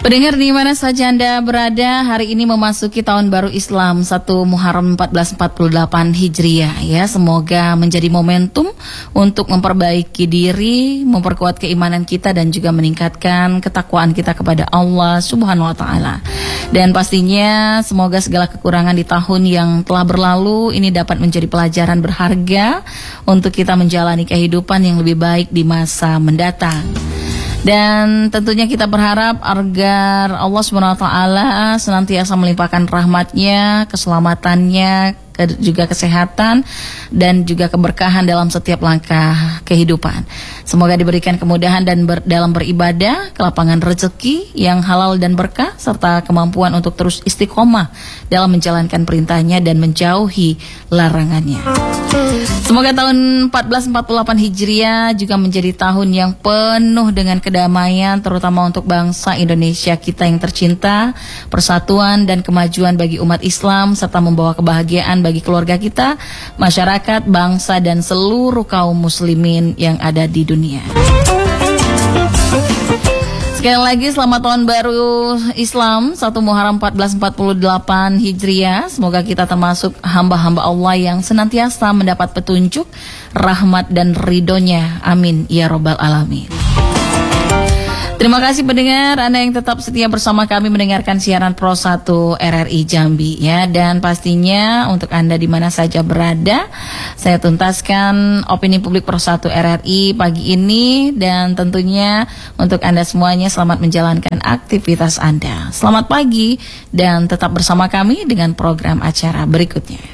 Pendengar di mana saja Anda berada, hari ini memasuki tahun baru Islam 1 Muharram 1448 Hijriah ya. Semoga menjadi momentum untuk memperbaiki diri, memperkuat keimanan kita dan juga meningkatkan ketakwaan kita kepada Allah Subhanahu wa taala. Dan pastinya semoga segala kekurangan di tahun yang telah berlalu ini dapat menjadi pelajaran berharga untuk kita menjalani kehidupan yang lebih baik di masa mendatang. Dan tentunya kita berharap agar Allah Subhanahu wa taala senantiasa melimpahkan rahmatnya, keselamatannya, juga kesehatan dan juga keberkahan dalam setiap langkah kehidupan. Semoga diberikan kemudahan dan dalam beribadah, kelapangan rezeki yang halal dan berkah, serta kemampuan untuk terus istiqomah dalam menjalankan perintahnya dan menjauhi larangannya. Semoga tahun 1448 Hijriah juga menjadi tahun yang penuh dengan kedamaian, terutama untuk bangsa Indonesia kita yang tercinta, persatuan dan kemajuan bagi umat Islam, serta membawa kebahagiaan bagi keluarga kita, masyarakat, bangsa, dan seluruh kaum muslimin yang ada di dunia. Sekali lagi selamat tahun baru Islam 1 Muharram 1448 Hijriah. Semoga kita termasuk hamba-hamba Allah yang senantiasa mendapat petunjuk, rahmat dan ridhonya. Amin ya robbal alamin. Terima kasih pendengar Anda yang tetap setia bersama kami mendengarkan siaran Pro 1 RRI Jambi ya. Dan pastinya untuk Anda di mana saja berada, saya tuntaskan opini publik Pro 1 RRI pagi ini. Dan tentunya untuk Anda semuanya selamat menjalankan aktivitas Anda. Selamat pagi dan tetap bersama kami dengan program acara berikutnya.